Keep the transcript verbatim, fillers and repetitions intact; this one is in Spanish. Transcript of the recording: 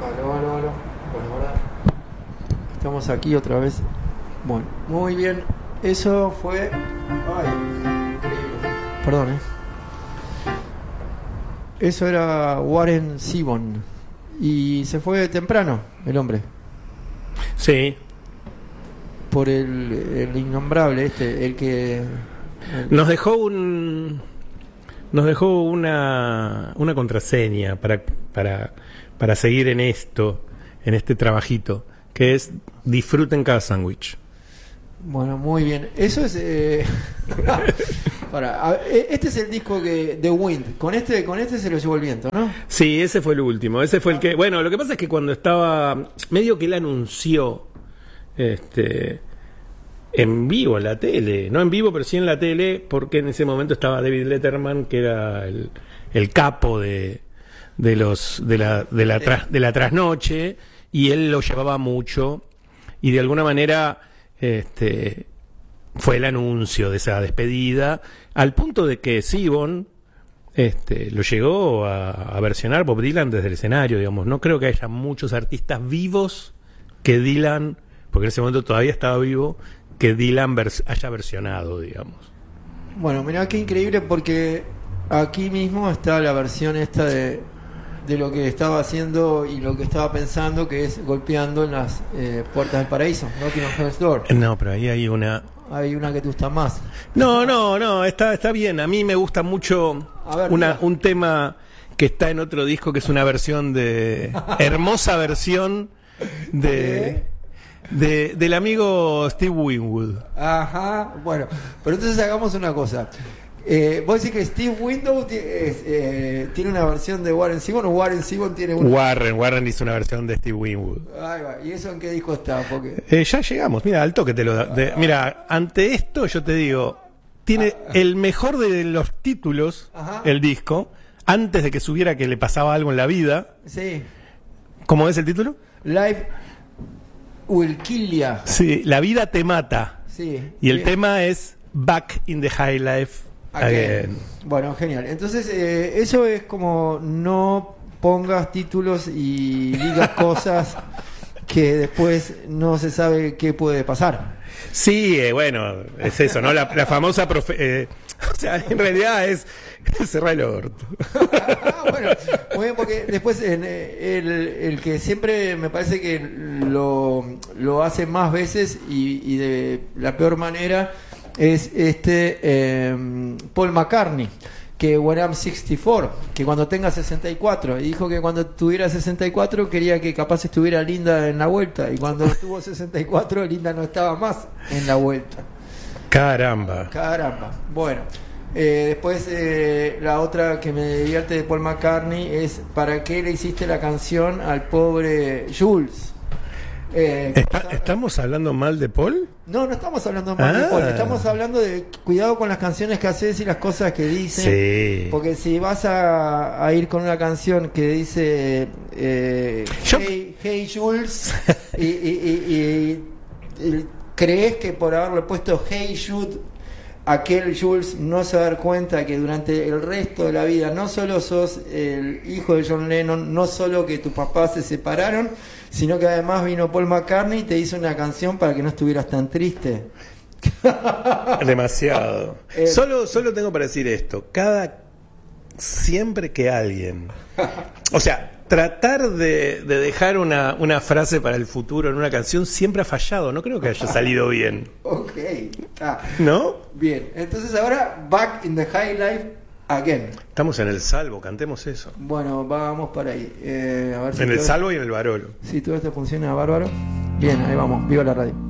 Aló, aló, aló. Bueno, ahora estamos aquí otra vez. Bueno, muy bien. Eso fue... Ay, increíble. Perdón, ¿eh? Eso era Warren Zevon. Y se fue temprano, el hombre. Sí. Por el, el innombrable este, el que... El... Nos dejó un... Nos dejó una, una contraseña para, para, para seguir en esto, en este trabajito, que es disfruten cada sándwich. Bueno, muy bien. Eso es... Eh... Para, este es el disco que The Wind. Con este, con este se lo llevó el viento, ¿no? Sí, ese fue el último. Ese fue el que... Bueno, lo que pasa es que cuando estaba... Medio que él anunció... Este... En vivo, en la tele, no en vivo, pero sí en la tele, porque en ese momento estaba David Letterman, que era el, el capo de, de los de la de la, tras, de la trasnoche, y él lo llevaba mucho, y de alguna manera este fue el anuncio de esa despedida, al punto de que Zevon este lo llegó a, a versionar Bob Dylan desde el escenario, digamos. No creo que haya muchos artistas vivos que Dylan, porque en ese momento todavía estaba vivo, que Dylan vers- haya versionado, digamos. Bueno, mirá qué increíble, porque aquí mismo está la versión esta de, de lo que estaba haciendo y lo que estaba pensando, que es golpeando en las eh, puertas del paraíso, Knocking on Heaven's Door. No, pero ahí hay una... Hay una que te gusta más. No, no, no, está, está bien. A mí me gusta mucho ver, una, un tema que está en otro disco, que es una versión de... hermosa versión de... De, del amigo Steve Winwood. Ajá, bueno, pero entonces hagamos una cosa. Eh, ¿Vos decís que Steve Winwood es, eh, tiene una versión de Warren Zevon o Warren Zevon tiene una? Warren, Warren hizo una versión de Steve Winwood. Ahí va. ¿Y eso en qué disco está? Porque... Eh, ya llegamos, mira, al toque te lo da. De, mira, ante esto yo te digo, tiene el mejor de los títulos, Ajá. el disco, antes de que supiera que le pasaba algo en la vida. Sí. ¿Cómo es el título? Live Will Kill Ya. Sí, La vida te mata. Sí. Y el bien. tema es Back in the High Life Again. Again. Bueno, genial. Entonces, eh, eso es como no pongas títulos y digas cosas que después no se sabe qué puede pasar. Sí, eh, bueno, es eso, ¿no? La, la famosa profe eh, o sea, en realidad es cerrar el orto. Ah, bueno, muy bien, porque después en, el, el que siempre me parece que lo, lo hace más veces y, y de la peor manera es este eh, Paul McCartney, que when I'm sesenta y cuatro, que cuando tenga sesenta y cuatro, y dijo que cuando tuviera sesenta y cuatro quería que capaz estuviera Linda en la vuelta, y cuando tuvo sesenta y cuatro Linda no estaba más en la vuelta. Caramba. Caramba. Bueno, eh, después eh, la otra que me divierte de Paul McCartney es ¿para qué le hiciste la canción al pobre Jules? Eh, ¿Está, ¿Estamos hablando mal de Paul? No, no estamos hablando mal ah. de Paul. Estamos hablando de cuidado con las canciones que haces y las cosas que dices. Sí. Porque si vas a, a ir con una canción que dice eh, hey, hey Jules y, y, y, y, y crees que por haberle puesto Hey Jude, aquel Jules no se va a dar cuenta que durante el resto de la vida no solo sos el hijo de John Lennon, no solo que tus papás se separaron, sino que además vino Paul McCartney y te hizo una canción para que no estuvieras tan triste. Demasiado. Eh, solo, solo tengo para decir esto. Cada siempre que alguien, o sea, tratar de, de dejar una, una frase para el futuro en una canción siempre ha fallado. No creo que haya salido bien. Ok. Ah, ¿no? Bien. Entonces ahora, Back in the High Life Again. Estamos en el salvo, cantemos eso. Bueno, vamos para ahí. Eh, a ver si en el todo, salvo y en el Barolo. Si todo esto funciona bárbaro. Bien, ahí vamos. Viva la radio.